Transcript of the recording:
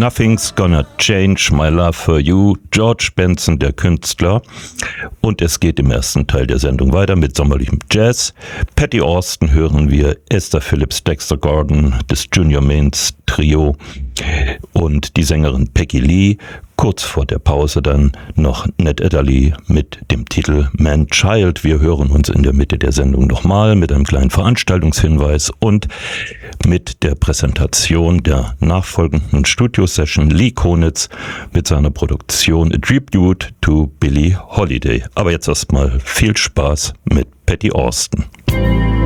Nothing's Gonna Change My Love for You, George Benson, der Künstler. Und es geht im ersten Teil der Sendung weiter mit sommerlichem Jazz. Patty Austin hören wir, Esther Phillips, Dexter Gordon, das Junior Mains Trio und die Sängerin Peggy Lee. Kurz vor der Pause dann noch Ned Adderley mit dem Titel Man Child. Wir hören uns in der Mitte der Sendung nochmal mit einem kleinen Veranstaltungshinweis und mit der Präsentation der nachfolgenden Studio-Session Lee Konitz mit seiner Produktion A Tribute to Billie Holiday. Aber jetzt erstmal viel Spaß mit Patty Austin.